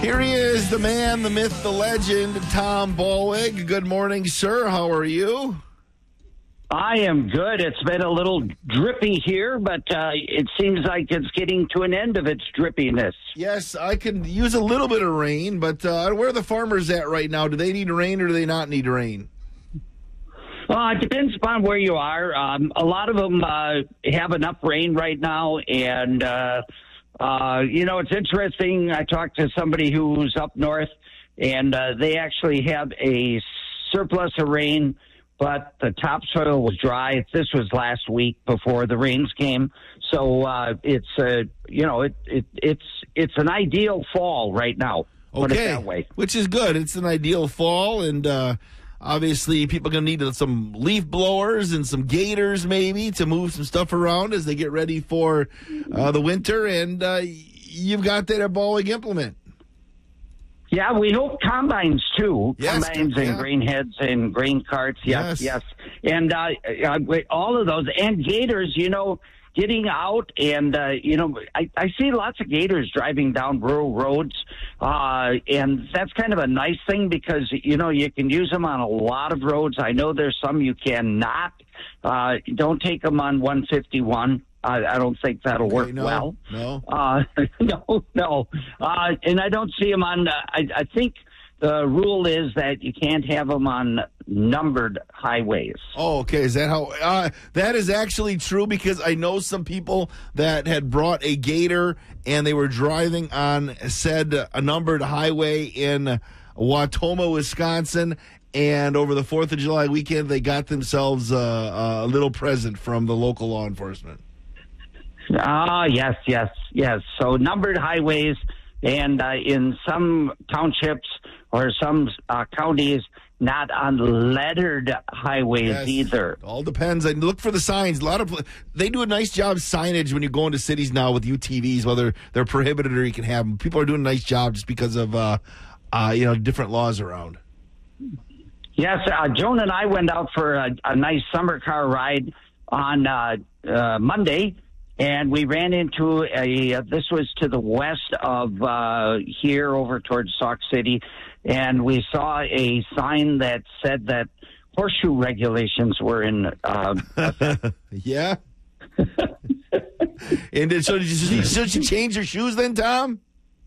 Here he is, the man, the myth, the legend, Tom Ballweg. Good morning, sir. How are you? I am good. It's been a little drippy here, but it seems like it's getting to an end of its drippiness. Yes, I can use a little bit of rain, but where are the farmers at right now? Do they need rain or do they not need rain? It depends upon where you are. A lot of them have enough rain right now, and it's interesting. I talked to somebody who's up north, and they actually have a surplus of rain, but the topsoil was dry. This was last week before the rains came, so it's an ideal fall right now. Put it that way. Which is good. It's an ideal fall, and obviously people are going to need some leaf blowers and some gators maybe to move some stuff around as they get ready for the winter, and you've got that at Ballweg Implement. Yeah, we hope combines, too. Yes, combines and grain heads and grain carts. Yes. And all of those. And gators, getting out. And, I see lots of gators driving down rural roads. And that's kind of a nice thing because, you can use them on a lot of roads. I know there's some you cannot. Don't take them on 151. I don't think that'll work well. No. No. And I don't see them on. I think the rule is that you can't have them on numbered highways. Oh, okay. Is that how? That is actually true because I know some people that had brought a gator and they were driving on a numbered highway in Wautoma, Wisconsin. And over the 4th of July weekend, they got themselves a little present from the local law enforcement. Yes. So numbered highways, and in some townships or some counties, not on lettered highways either. All depends. I look for the signs. They do a nice job signage when you go into cities now with UTVs, whether they're prohibited or you can have them. People are doing a nice job just because of different laws around. Yes, Joan and I went out for a nice summer car ride on Monday. And we ran into this was to the west of here over towards Sauk City, and we saw a sign that said that horseshoe regulations were in Yeah. And so did you change your shoes then, Tom?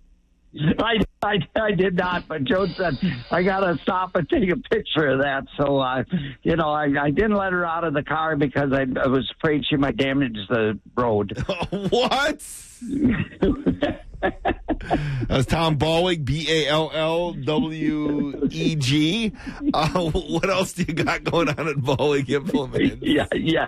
I did not, but Joe said I got to stop and take a picture of that. So, I didn't let her out of the car because I was afraid she might damage the road. What? That's Tom Ballweg, Ballweg. What else do you got going on at Ballweg Implement? Yeah.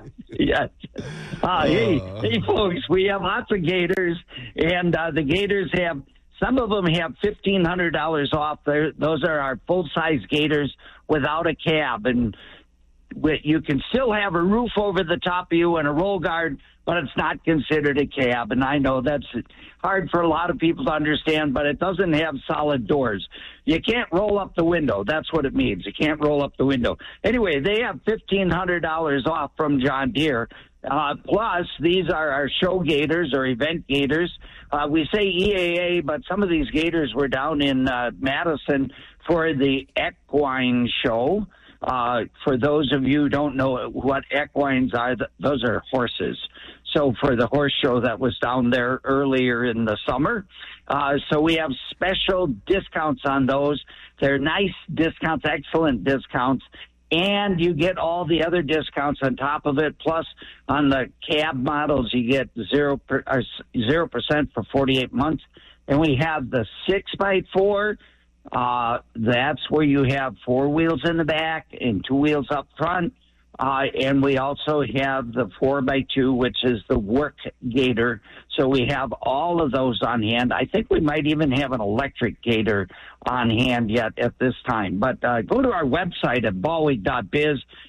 Hey, folks, we have lots of gators, and the gators have. Some of them have $1,500 off. Those are our full-size gators without a cab. And you can still have a roof over the top of you and a roll guard, but it's not considered a cab. And I know that's hard for a lot of people to understand, but it doesn't have solid doors. You can't roll up the window. That's what it means. You can't roll up the window. Anyway, they have $1,500 off from John Deere. Plus, these are our show gators or event gators. We say EAA, but some of these gators were down in Madison for the equine show. For those of you who don't know what equines are, those are horses. So for the horse show that was down there earlier in the summer. So we have special discounts on those. They're nice discounts, excellent discounts. And you get all the other discounts on top of it. Plus, on the cab models, you get 0% for 48 months. And we have the 6x4. That's where you have 4 wheels in the back and 2 wheels up front. And we also have the 4x2, which is the work gator. So we have all of those on hand. I think we might even have an electric gator on hand yet at this time. But go to our website at ballweg.biz.